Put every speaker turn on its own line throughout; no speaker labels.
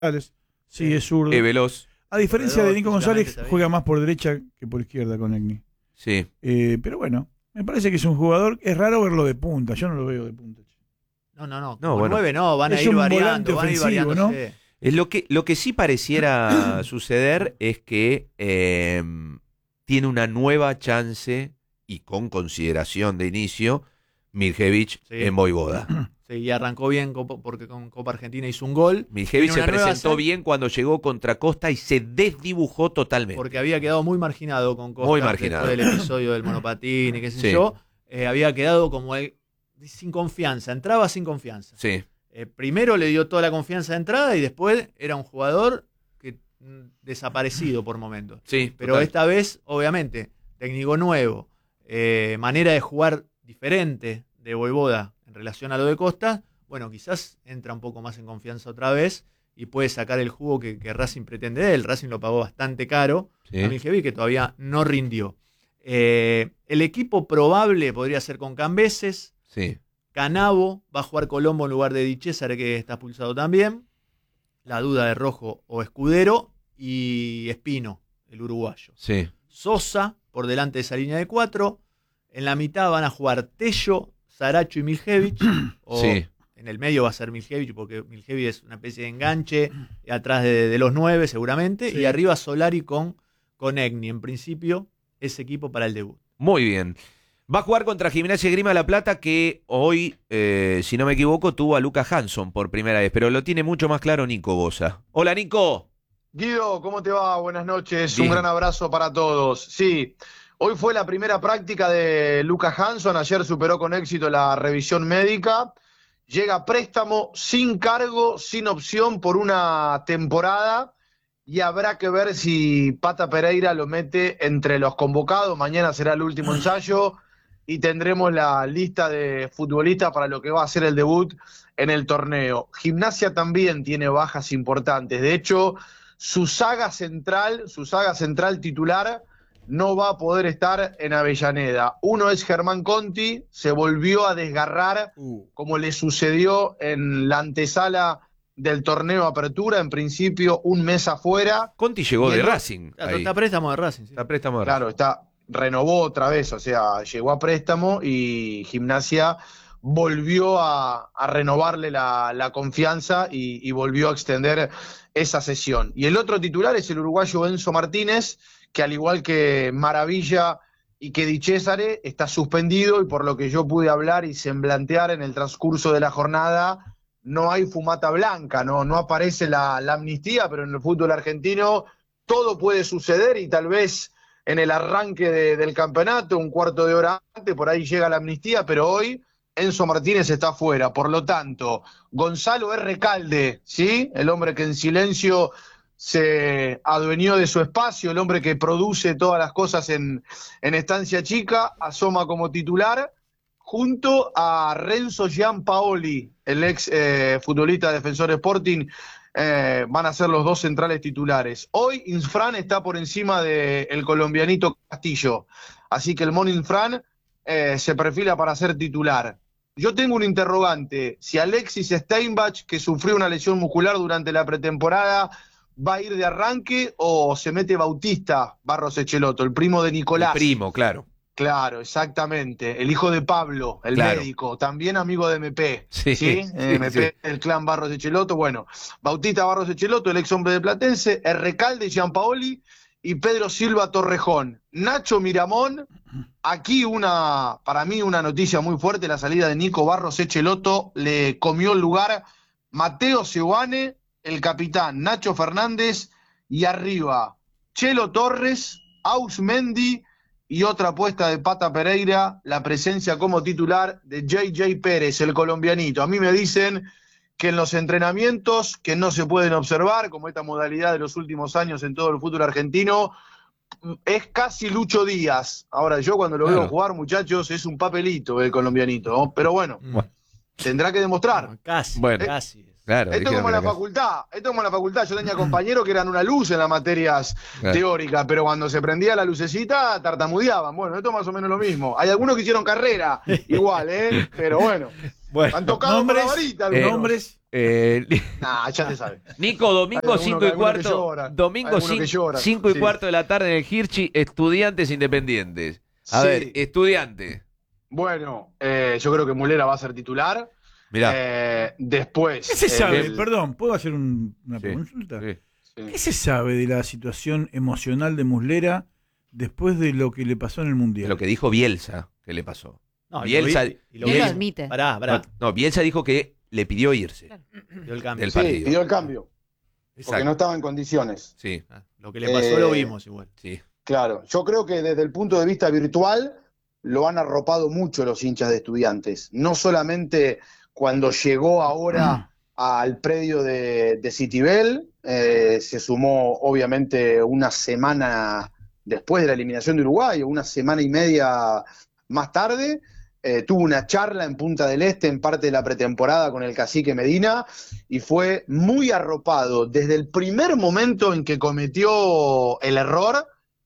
Sí, es zurdo.
Veloz.
A diferencia de Nico González,
también.
juega más por derecha que por izquierda con Egni.
Sí.
Pero bueno, me parece que es un jugador. Es raro verlo de punta. Yo no lo veo de punta.
No.
No,
Como
bueno.
9 no, van a
Es
ir
un
variando,
volante
van a ir
ofensivo,
variando.
¿no?
Sí.
Es lo que sí pareciera suceder es que tiene una nueva chance y con consideración de inicio Miljević en Voivoda.
Sí, y arrancó bien porque con Copa Argentina hizo un gol.
Miljević se
Tiene una nueva
presentó bien cuando llegó contra Costa y se desdibujó totalmente.
Porque había quedado muy marginado con Costa.
Muy marginado.
Después del episodio del monopatín y qué sé
Sí.
yo. Había quedado como sin confianza. Entraba sin confianza.
Sí.
Primero le dio toda la confianza de entrada y después era un jugador que desaparecido por momentos.
Sí,
Pero
total.
esta vez, obviamente, técnico nuevo, manera de jugar diferente de Voivoda en relación a lo de Costa, bueno, quizás entra un poco más en confianza otra vez y puede sacar el jugo que Racing pretende de él. Racing lo pagó bastante caro
Sí.
a Miljević, que todavía no rindió. El equipo probable podría ser con Cambeses,
Sí.
Canavo, va a jugar Colombo en lugar de Di César, que está expulsado también. La duda de Rojo o Escudero y Espino, el uruguayo.
Sí.
Sosa, por delante de esa línea de 4. En la mitad van a jugar Tello, Saracho y Miljević. O
Sí.
en el medio va a ser Miljević, porque Miljević es una especie de enganche atrás de los 9 seguramente.
Sí.
Y arriba Solari con Egni. En principio, ese equipo para el debut.
Muy bien. Va a jugar contra Gimnasia y Grima de La Plata, que hoy, si no me equivoco, tuvo a Lucas Hanson por primera vez, pero lo tiene mucho más claro Nico Bosa. Hola, Nico.
Guido, ¿cómo te va? Buenas noches,
Bien.
un gran abrazo para todos. Sí, hoy fue la primera práctica de Lucas Hanson, ayer superó con éxito la revisión médica, llega a préstamo sin cargo, sin opción por una temporada y habrá que ver si Pata Pereira lo mete entre los convocados, mañana será el último ensayo y tendremos la lista de futbolistas para lo que va a ser el debut en el torneo. Gimnasia también tiene bajas importantes, de hecho su saga central titular no va a poder estar en Avellaneda. Uno es Germán Conti, se volvió a desgarrar como le sucedió en la antesala del torneo Apertura, en principio un mes afuera.
Conti llegó
Y
de
el-
Racing. ahí.
Está préstamo de Racing. Sí.
Está préstamo de
Claro, renovó otra vez, o sea, llegó a préstamo y Gimnasia volvió a renovarle la confianza y volvió a extender esa sesión. Y el otro titular es el uruguayo Enzo Martínez, que al igual que Maravilla y que Di Césare está suspendido y por lo que yo pude hablar y semblantear en el transcurso de la jornada, no hay fumata blanca, no aparece la amnistía, pero en el fútbol argentino todo puede suceder y tal vez en el arranque del campeonato, un cuarto de hora antes, por ahí llega la amnistía, pero hoy Enzo Martínez está fuera. Por lo tanto, Gonzalo R. Calde, ¿sí? El hombre que en silencio se adueñó de su espacio, el hombre que produce todas las cosas en Estancia Chica, asoma como titular, junto a Renzo Giampaoli, el ex futbolista de Defensor Sporting, van a ser los dos centrales titulares. Hoy Infran está por encima del colombianito Castillo, así que el Mono Infran se perfila para ser titular. Yo tengo un interrogante, si Alexis Steinbach, que sufrió una lesión muscular durante la pretemporada, va a ir de arranque o se mete Bautista Barros Echelotto, el primo de Nicolás.
El primo, claro.
Claro, exactamente. El hijo de Pablo, el
Claro.
médico, también amigo de MP.
Sí,
¿Sí?
sí,
MP,
sí.
el clan Barros Echelotto. Bueno, Bautista Barros Echelotto, el ex hombre de Platense, Recalde Giampaoli y Pedro Silva Torrejón. Nacho Miramón, aquí para mí una noticia muy fuerte, la salida de Nico Barros Echelotto, le comió el lugar Mateo Seguane, el capitán Nacho Fernández y arriba Chelo Torres, Ausmendi y otra apuesta de Pata Pereira, la presencia como titular de JJ Pérez, el colombianito. A mí me dicen que en los entrenamientos que no se pueden observar, como esta modalidad de los últimos años en todo el fútbol argentino, es casi Lucho Díaz. Ahora, yo cuando lo
Claro.
veo jugar, muchachos, es un papelito el colombianito, ¿no? Pero bueno, tendrá que demostrar.
No, casi,
Bueno.
casi.
Claro,
Esto es
dijeron
como en la
que acá.
facultad, yo tenía compañeros que eran una luz en las materias
Claro.
teóricas, pero cuando se prendía la lucecita tartamudeaban. Bueno, esto es más o menos lo mismo. Hay algunos que hicieron carrera igual, pero bueno.
Bueno,
Han tocado con la varita algunos.
Nombres.
Nah, ya te sabes.
Nico, domingo
Hay
5 y
algunos que
cuarto.
lloran.
Domingo
Hay algunos que lloran.
5 y
Sí.
cuarto de la tarde en el Hirschi, Estudiantes Independientes. A
Sí.
ver, Estudiantes.
Bueno, yo creo que Mulera va a ser titular.
Mirá.
Después.
¿Qué se sabe?
el-
Perdón, ¿puedo hacer una
Sí,
consulta?
sí.
sí.
¿Qué se sabe de la situación emocional de Muslera después de lo que le pasó en el Mundial?
Lo que dijo Bielsa, que le pasó.
No,
Bielsa-
y
Él lo
Bielsa-
admite.
Pará.
No, Bielsa dijo que le pidió irse
Claro.
Dio el cambio.
del
Sí,
partido.
pidió el cambio. Porque
Exacto.
no estaba en condiciones.
Sí,
Lo que le pasó lo vimos igual.
sí.
Claro, yo creo que desde el punto de vista virtual lo han arropado mucho los hinchas de Estudiantes. No solamente cuando llegó ahora al predio de Citibel, se sumó obviamente una semana después de la eliminación de Uruguay, o una semana y media más tarde. Tuvo una charla en Punta del Este en parte de la pretemporada con el cacique Medina y fue muy arropado desde el primer momento en que cometió el error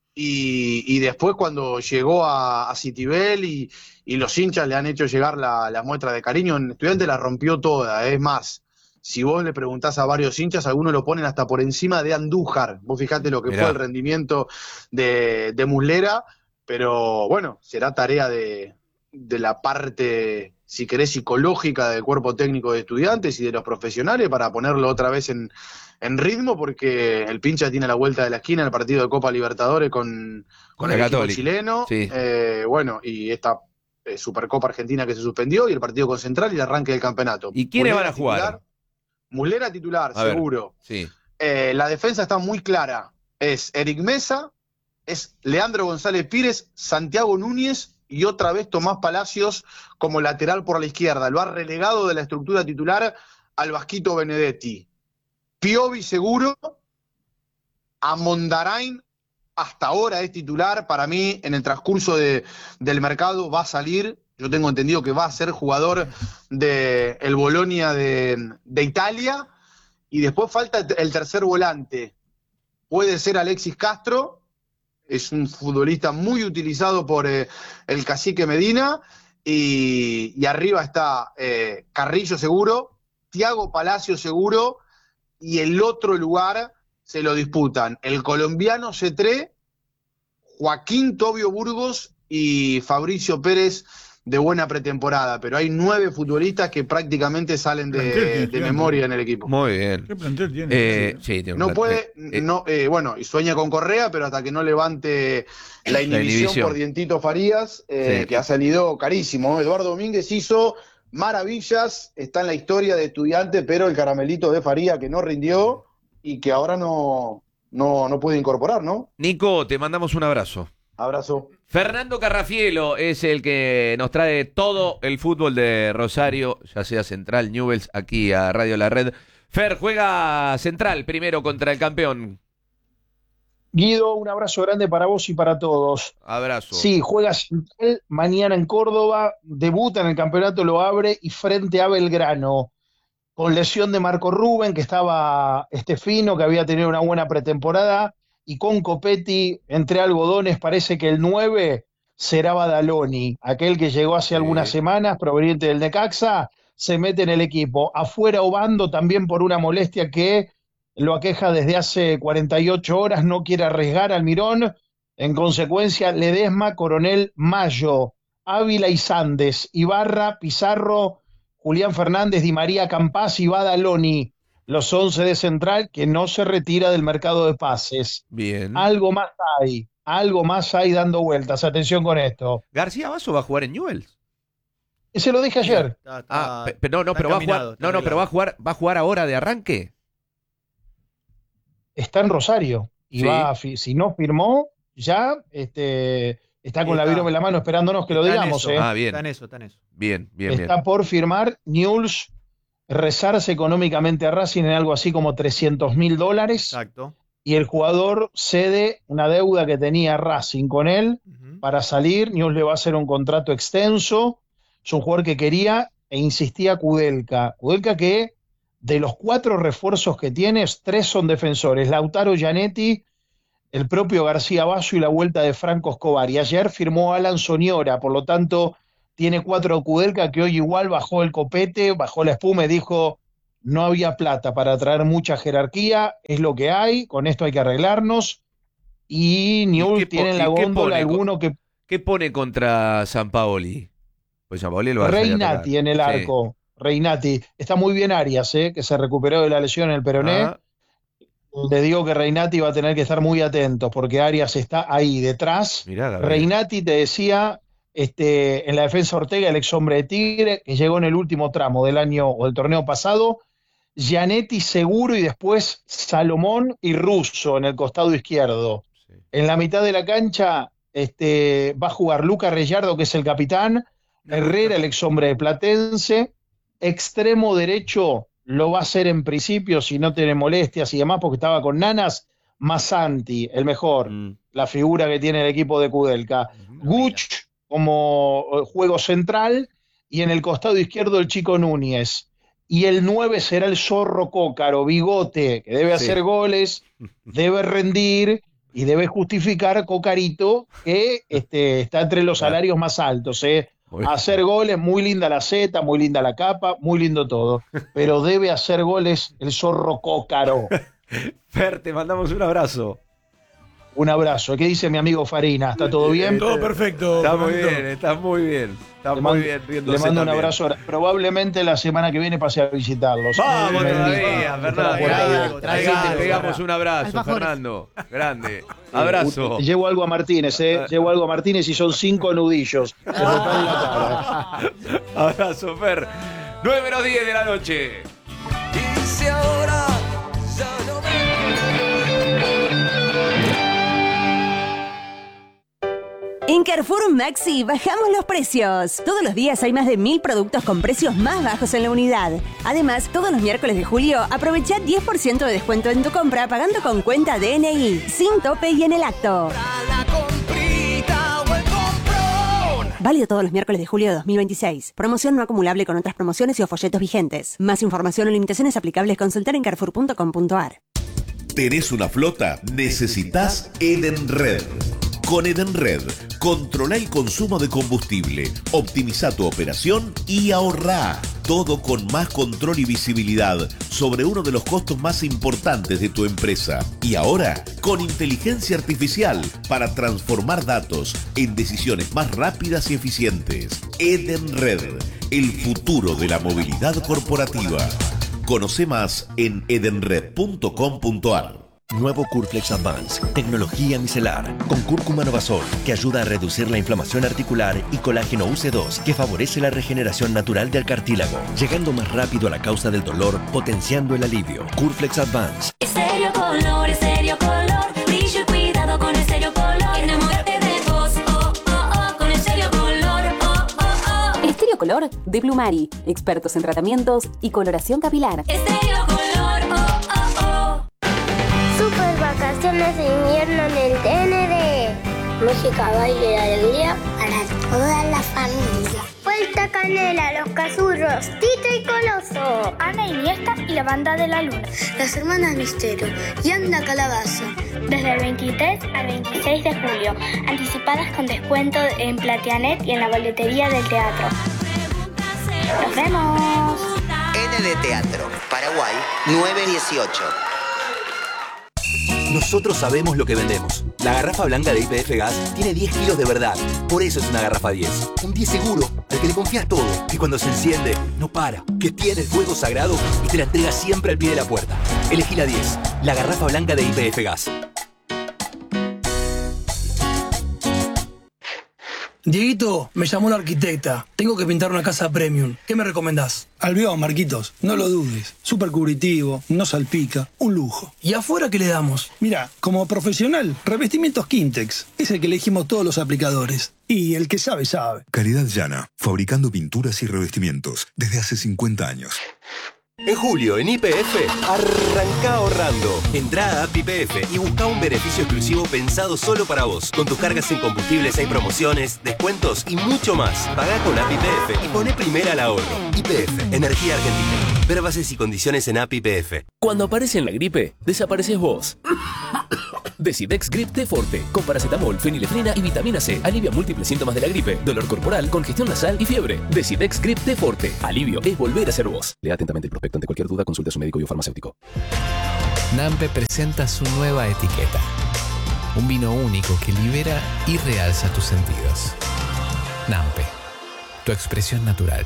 y después cuando llegó a Citibel y los hinchas le han hecho llegar la muestra de cariño. En Estudiantes la rompió toda. Es más, si vos le preguntás a varios hinchas, algunos lo ponen hasta por encima de Andújar. Vos fijate lo que
Mirá.
fue el rendimiento de Muslera, pero bueno, será tarea de la parte, si querés, psicológica del cuerpo técnico de Estudiantes y de los profesionales para ponerlo otra vez en ritmo, porque el pincha tiene la vuelta de la esquina el partido de Copa Libertadores con
Con
el
la
equipo
Católica.
chileno.
Sí.
Bueno, y esta Supercopa Argentina que se suspendió y el partido con Central y el arranque del campeonato.
¿Y quiénes
Muslera
van a jugar?
titular, Muslera titular,
A ver.
seguro.
Sí.
La defensa está muy clara. Es Eric Mesa, es Leandro González Pires, Santiago Núñez y otra vez Tomás Palacios como lateral por la izquierda. Lo ha relegado de la estructura titular al Vasquito Benedetti. Piovi seguro, Amondarain hasta ahora es titular. Para mí, en el transcurso del mercado va a salir. Yo tengo entendido que va a ser jugador del Bolonia de Italia. Y después falta el tercer volante. Puede ser Alexis Castro, es un futbolista muy utilizado por el cacique Medina. Y arriba está Carrillo seguro, Thiago Palacio seguro. Y el otro lugar se lo disputan el colombiano Cetré, Joaquín Tobio Burgos y Fabricio Pérez de buena pretemporada, pero hay 9 futbolistas que prácticamente salen de memoria en el equipo.
Muy bien.
¿Qué plantel tiene?
Sí, tiene un
No
plantel.
puede, bueno, y sueña con Correa, pero hasta que no levante la inhibición por Dientito Farías,
Sí.
que ha salido carísimo. Eduardo Domínguez hizo maravillas, está en la historia de Estudiantes, pero el caramelito de Farías que no rindió y que ahora no puede incorporar, ¿no?
Nico, te mandamos un abrazo.
Abrazo.
Fernando Carrafielo es el que nos trae todo el fútbol de Rosario, ya sea Central, Newell's, aquí a Radio La Red. Fer, juega Central primero contra el campeón.
Guido, un abrazo grande para vos y para todos.
Abrazo.
Sí, juega Central mañana en Córdoba, debuta en el campeonato, lo abre y frente a Belgrano, con lesión de Marco Rubén, que estaba fino, que había tenido una buena pretemporada, y con Copetti entre algodones. Parece que el 9 será Badaloni, aquel que llegó hace algunas semanas, proveniente del Necaxa, se mete en el equipo. Afuera Obando también por una molestia que lo aqueja desde hace 48 horas, no quiere arriesgar al Mirón. En consecuencia, Ledesma, Coronel, Mayo, Ávila y Sandes, Ibarra, Pizarro, Julián Fernández, Di María, Campás y Badaloni, los 11 de Central, que no se retira del mercado de pases.
Bien.
Algo más hay dando vueltas. Atención con esto.
¿García Basso va a jugar en Newell's?
Se lo dije ayer.
Pero va a jugar ahora de arranque.
Está en Rosario y
Sí.
si no firmó, ya está con la virome en la mano esperándonos que lo digamos.
Ah, bien.
Está en eso.
Bien.
Está por firmar Newell's, rezarse económicamente a Racing en algo así como $300.000.
Exacto.
Y el jugador cede una deuda que tenía Racing con él para salir. Newell's le va a hacer un contrato extenso. Es un jugador que quería e insistía Kudelka. Kudelka que de los 4 refuerzos que tienes, 3 son defensores. Lautaro Gianetti, el propio García Basso y la vuelta de Franco Escobar. Y ayer firmó Alan Soñora, por lo tanto tiene 4 Kudelka, que hoy igual bajó el copete, bajó la espuma y dijo: no había plata para traer mucha jerarquía, es lo que hay, con esto hay que arreglarnos, y Newell's tiene en la góndola alguno que...
¿Qué pone contra Sampaoli? Pues Sampaoli lo va a
Reynati en el arco, Reynati, está muy bien Arias, que se recuperó de la lesión en el peroné. Le digo que Reynati va a tener que estar muy atento, porque Arias está ahí detrás.
Mirá,
Reynati, te decía, en la defensa Ortega, el ex hombre de Tigre, que llegó en el último tramo del año o del torneo pasado, Gianetti seguro, y después Salomón y Russo en el costado izquierdo.
Sí.
En la mitad de la cancha va a jugar Luca Reyardo, que es el capitán, Herrera, el ex hombre de Platense, extremo derecho lo va a hacer en principio, si no tiene molestias y demás, porque estaba con Nanas, Massanti, el mejor, la figura que tiene el equipo de Kudelka. Guch como juego central, y en el costado izquierdo el Chico Núñez. Y el 9 será el Zorro Cócaro, Bigote, que debe hacer goles, debe rendir y debe justificar Cocarito, que está entre los salarios más altos. Hacer goles, muy linda la Z, muy linda la capa, muy lindo todo, pero debe hacer goles el Zorro Cócaro.
Fer, te mandamos un abrazo.
Un abrazo. ¿Qué dice mi amigo Farina? ¿Está todo bien?
Todo perfecto.
Está muy bien, está muy bien. Está muy bien riéndose.
Le mando un
también.
abrazo. Probablemente la semana que viene pase a visitarlos.
Vamos todavía, Fernando. Pegamos un abrazo,
Alfajores.
Fernando. Grande. Abrazo.
Llevo algo a Martínez, Llevo algo a Martínez y son 5 nudillos. Se me cae en la cara.
Abrazo, Fer. 9:10 de la noche.
Dice ahora, ya no me...
En Carrefour Maxi bajamos los precios. Todos los días hay más de 1000 productos con precios más bajos en la unidad. Además, todos los miércoles de julio aprovecha 10% de descuento en tu compra pagando con cuenta DNI, sin tope y en el acto.
La comprita o el comprón.
Válido todos los miércoles de julio de 2026. Promoción no acumulable con otras promociones y o folletos vigentes. Más información o limitaciones aplicables consultar en carrefour.com.ar.
¿Tenés una flota? Necesitas Edenred. Con Edenred, controla el consumo de combustible, optimiza tu operación y ahorrá. Todo con más control y visibilidad sobre uno de los costos más importantes de tu empresa. Y ahora, con inteligencia artificial para transformar datos en decisiones más rápidas y eficientes. Edenred, el futuro de la movilidad corporativa. Conoce más en edenred.com.ar.
Nuevo Curflex Advance, tecnología micelar, con cúrcuma Novasol, que ayuda a reducir la inflamación articular, y colágeno UC2, que favorece la regeneración natural del cartílago, llegando más rápido a la causa del dolor, potenciando el alivio. Curflex Advance.
Estéreo Color, brillo y cuidado con Estéreo Color. Enamórate de vos, oh, oh, oh, con Estéreo Color, oh, oh, oh.
Estéreo Color de Plumari, expertos en tratamientos y coloración capilar.
Estéreo Color, oh, oh, oh.
Super vacaciones de invierno en el TND. Música, baile y alegría para toda la familia. Vuelta Canela, Los Cazurros, Tito y Coloso, Ana Iniesta y la Banda de la Luna, Las Hermanas Misterio y Anda Calabaza. Desde el 23 al 26 de julio, anticipadas con descuento en Platianet y en la boletería del teatro. ¡Nos vemos!
ND Teatro, Paraguay, 918.
Nosotros sabemos lo que vendemos. La garrafa blanca de YPF Gas tiene 10 kilos de verdad. Por eso es una garrafa 10. Un 10 seguro, al que le confías todo. Que cuando se enciende, no para. Que tiene el fuego sagrado y te la entrega siempre al pie de la puerta. Elegí la 10. La garrafa blanca de YPF Gas.
Dieguito, me llamó la arquitecta. Tengo que pintar una casa premium. ¿Qué me recomendás? Albión, Marquitos. No lo dudes. Súper cubritivo, no salpica. Un lujo. ¿Y afuera qué le damos? Mira, como profesional, revestimientos Quintex. Es el que elegimos todos los aplicadores. Y el que sabe, sabe.
Calidad llana. Fabricando pinturas y revestimientos desde hace 50 años.
En julio, en YPF, arranca ahorrando. Entrá a App YPF y busca un beneficio exclusivo pensado solo para vos. Con tus cargas en combustibles hay promociones, descuentos y mucho más. Pagá con App YPF y poné primera al ahorro. YPF, Energía Argentina. Ver bases y condiciones en App YPF.
Cuando aparece en la gripe, desapareces vos.
Decidex Grip T Forte, con paracetamol, fenilefrina y vitamina C. Alivia múltiples síntomas de la gripe, dolor corporal, congestión nasal y fiebre. Decidex Grip T Forte. Alivio es volver a ser vos. Lea atentamente el prospecto. Ante cualquier duda, consulte a su médico y o farmacéutico.
Nampe presenta su nueva etiqueta. Un vino único que libera y realza tus sentidos. Nampe, tu expresión natural.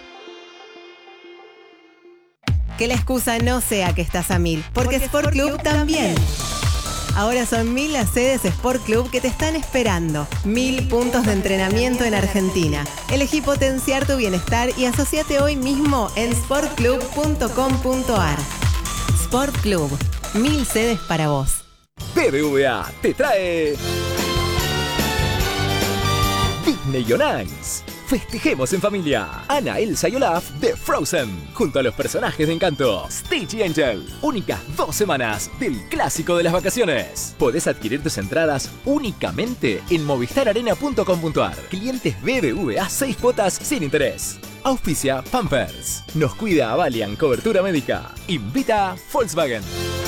Que la excusa no sea que estás a 1000, porque Sport Club también. Ahora son 1000 las sedes Sport Club que te están esperando. 1000 puntos de entrenamiento en Argentina. Elegí potenciar tu bienestar y asociate hoy mismo en sportclub.com.ar. Sport Club, 1000 sedes para vos.
BBVA te trae Disney on Ice. Festejemos en familia. Anna, Elsa y Olaf de Frozen, junto a los personajes de Encanto. Stitch y Angel. Únicas 2 semanas del clásico de las vacaciones. Podés adquirir tus entradas únicamente en movistararena.com.ar. Clientes BBVA 6 cuotas sin interés. Auspicia Pampers. Nos cuida Valiant Cobertura Médica. Invita Volkswagen.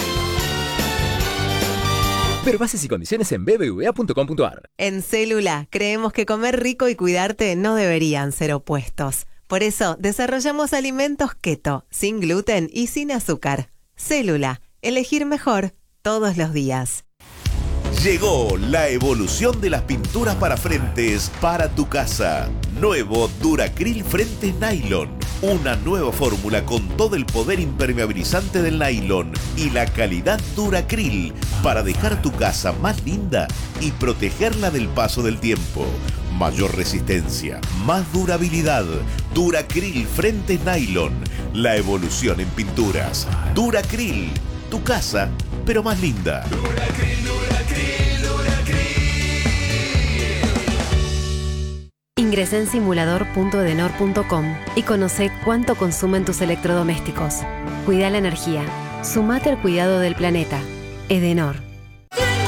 Ver bases y condiciones en bbva.com.ar.
En Célula, creemos que comer rico y cuidarte no deberían ser opuestos. Por eso, desarrollamos alimentos keto, sin gluten y sin azúcar. Célula, elegir mejor todos los días.
Llegó la evolución de las pinturas para frentes para tu casa. Nuevo Duracril Frentes Nylon. Una nueva fórmula con todo el poder impermeabilizante del nylon y la calidad Duracril para dejar tu casa más linda y protegerla del paso del tiempo. Mayor resistencia, más durabilidad. Duracril Frentes Nylon. La evolución en pinturas. Duracril. Tu casa, pero más linda.
Ingresa en simulador.edenor.com y conoce cuánto consumen tus electrodomésticos. Cuida la energía. Sumate al cuidado del planeta. Edenor.